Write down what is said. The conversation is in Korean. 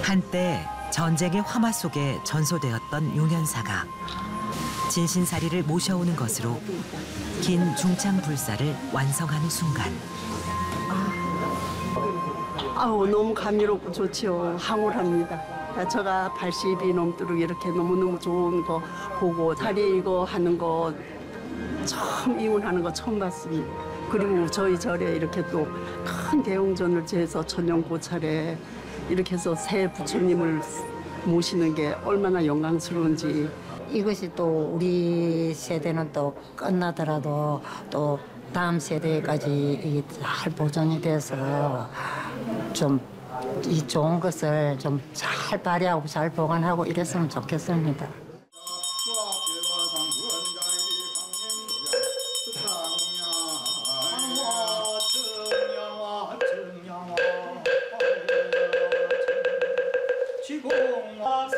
한때 전쟁의 화마 속에 전소되었던 용현사가 진신사리를 모셔오는 것으로 긴 중창불사를 완성하는 순간. 아우, 너무 감미롭고 좋지요. 황홀합니다. 제가 80이 넘도록 이렇게 너무너무 좋은 거 보고 사리 이거 하는 거 처음 이혼하는 거 처음 봤습니다. 그리고 저희 절에 이렇게 또 큰 대웅전을 지어서 천년고찰에 이렇게 해서 새 부처님을 모시는 게 얼마나 영광스러운지. 이것이 또 우리 세대는 또 끝나더라도 또 다음 세대까지 잘 보존이 돼서 좀 이 좋은 것을 좀 잘 발휘하고 잘 보관하고 이랬으면 좋겠습니다.